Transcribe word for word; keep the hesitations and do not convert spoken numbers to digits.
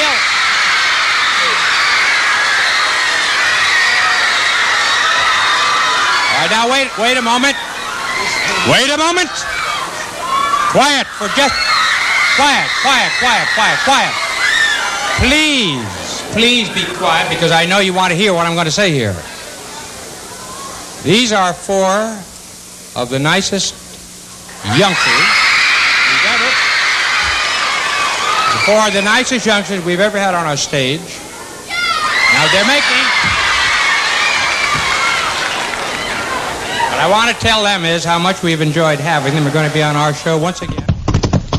still. All right, now wait, wait a moment. Wait a moment. Quiet for just... Quiet, quiet, quiet, quiet, quiet. Please, please be quiet because I know you want to hear what I'm going to say here. These are four of the nicest youngsters we've ever... Four of the nicest youngsters we've ever had on our stage. Now, they're making... What I want to tell them is how much we've enjoyed having them. They're going to be on our show once again.